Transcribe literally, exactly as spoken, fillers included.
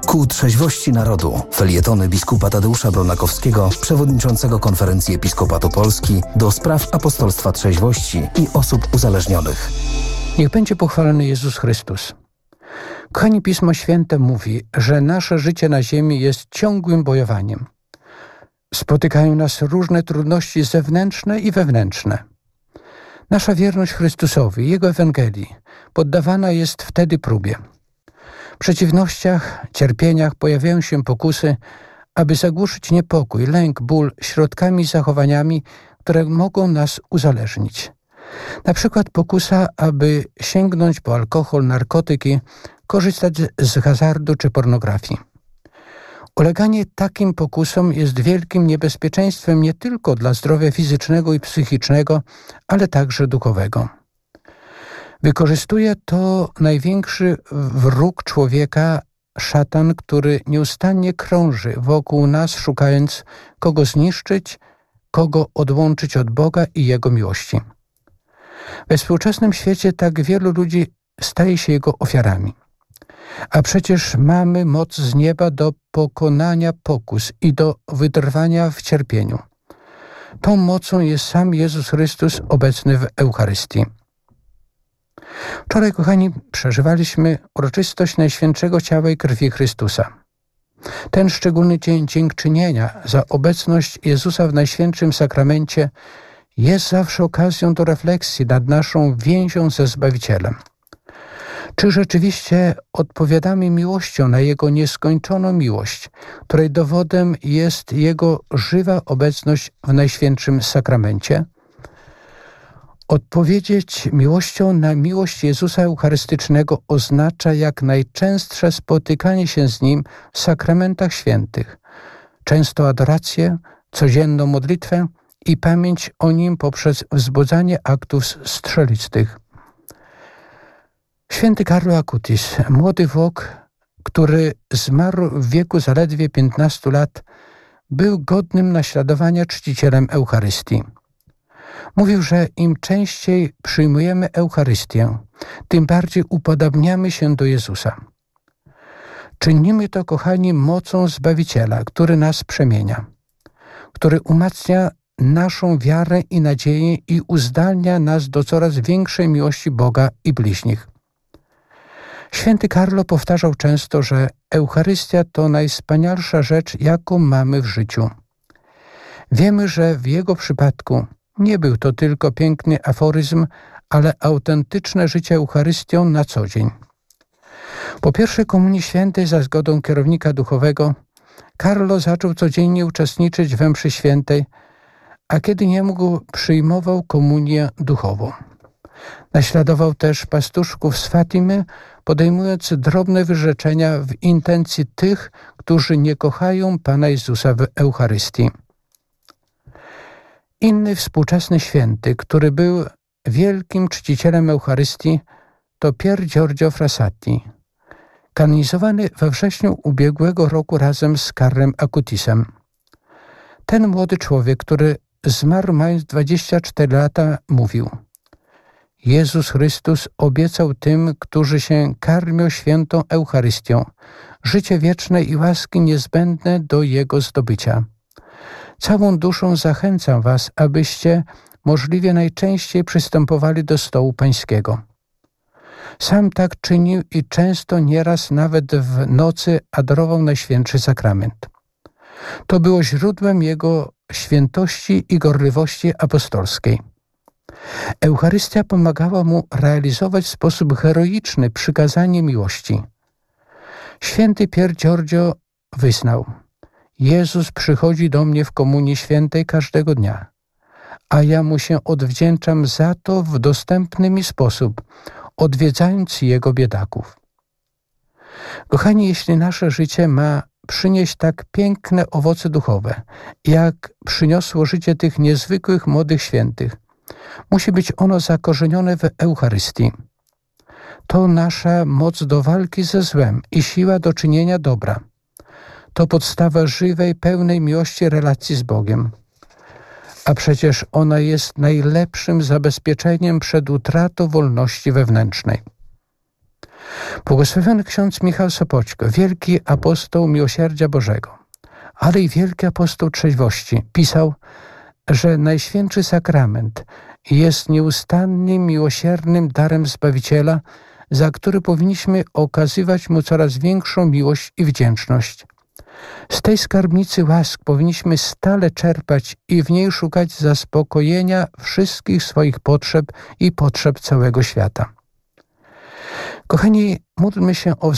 Ku trzeźwości narodu. Felietony biskupa Tadeusza Bronakowskiego, przewodniczącego Konferencji Episkopatu Polski do spraw apostolstwa trzeźwości i osób uzależnionych. Niech będzie pochwalony Jezus Chrystus. Kochani, Pismo Święte mówi, że nasze życie na ziemi jest ciągłym bojowaniem. Spotykają nas różne trudności zewnętrzne i wewnętrzne. Nasza wierność Chrystusowi, Jego Ewangelii, poddawana jest wtedy próbie. W przeciwnościach, cierpieniach pojawiają się pokusy, aby zagłuszyć niepokój, lęk, ból środkami i zachowaniami, które mogą nas uzależnić. Na przykład pokusa, aby sięgnąć po alkohol, narkotyki, korzystać z hazardu czy pornografii. Uleganie takim pokusom jest wielkim niebezpieczeństwem nie tylko dla zdrowia fizycznego i psychicznego, ale także duchowego. Wykorzystuje to największy wróg człowieka, szatan, który nieustannie krąży wokół nas, szukając kogo zniszczyć, kogo odłączyć od Boga i Jego miłości. We współczesnym świecie tak wielu ludzi staje się jego ofiarami. A przecież mamy moc z nieba do pokonania pokus i do wytrwania w cierpieniu. Tą mocą jest sam Jezus Chrystus obecny w Eucharystii. Wczoraj, kochani, przeżywaliśmy uroczystość Najświętszego Ciała i Krwi Chrystusa. Ten szczególny dzień dziękczynienia za obecność Jezusa w Najświętszym Sakramencie jest zawsze okazją do refleksji nad naszą więzią ze Zbawicielem. Czy rzeczywiście odpowiadamy miłością na Jego nieskończoną miłość, której dowodem jest Jego żywa obecność w Najświętszym Sakramencie? Odpowiedzieć miłością na miłość Jezusa Eucharystycznego oznacza jak najczęstsze spotykanie się z Nim w sakramentach świętych, często adorację, codzienną modlitwę i pamięć o Nim poprzez wzbudzanie aktów strzelistych. Święty Carlo Acutis, młody Włoch, który zmarł w wieku zaledwie piętnastu lat, był godnym naśladowania czcicielem Eucharystii. Mówił, że im częściej przyjmujemy Eucharystię, tym bardziej upodabniamy się do Jezusa. Czynimy to, kochani, mocą Zbawiciela, który nas przemienia, który umacnia naszą wiarę i nadzieję i uzdalnia nas do coraz większej miłości Boga i bliźnich. Święty Carlo powtarzał często, że Eucharystia to najwspanialsza rzecz, jaką mamy w życiu. Wiemy, że w jego przypadku nie był to tylko piękny aforyzm, ale autentyczne życie Eucharystią na co dzień. Po pierwszej Komunii Świętej za zgodą kierownika duchowego Carlo zaczął codziennie uczestniczyć we mszy świętej, a kiedy nie mógł, przyjmował komunię duchową. Naśladował też pastuszków z Fatimy, podejmując drobne wyrzeczenia w intencji tych, którzy nie kochają Pana Jezusa w Eucharystii. Inny współczesny święty, który był wielkim czcicielem Eucharystii, to Pier Giorgio Frassati, kanonizowany we wrześniu ubiegłego roku razem z Carlem Acutisem. Ten młody człowiek, który zmarł mając dwadzieścia cztery lata, mówił: Jezus Chrystus obiecał tym, którzy się karmią świętą Eucharystią, życie wieczne i łaski niezbędne do Jego zdobycia. Całą duszą zachęcam was, abyście możliwie najczęściej przystępowali do stołu pańskiego. Sam tak czynił i często nieraz nawet w nocy adorował Najświętszy Sakrament. To było źródłem jego świętości i gorliwości apostolskiej. Eucharystia pomagała mu realizować w sposób heroiczny przykazanie miłości. Święty Pier Giorgio wyznał: Jezus przychodzi do mnie w Komunii Świętej każdego dnia, a ja mu się odwdzięczam za to w dostępny mi sposób, odwiedzając Jego biedaków. Kochani, jeśli nasze życie ma przynieść tak piękne owoce duchowe, jak przyniosło życie tych niezwykłych młodych świętych, musi być ono zakorzenione w Eucharystii. To nasza moc do walki ze złem i siła do czynienia dobra. To podstawa żywej, pełnej miłości relacji z Bogiem. A przecież ona jest najlepszym zabezpieczeniem przed utratą wolności wewnętrznej. Błogosławiony ksiądz Michał Sopoćko, wielki apostoł miłosierdzia Bożego, ale i wielki apostoł trzeźwości, pisał, że Najświętszy Sakrament jest nieustannym, miłosiernym darem Zbawiciela, za który powinniśmy okazywać Mu coraz większą miłość i wdzięczność. Z tej skarbnicy łask powinniśmy stale czerpać i w niej szukać zaspokojenia wszystkich swoich potrzeb i potrzeb całego świata. Kochani, módlmy się o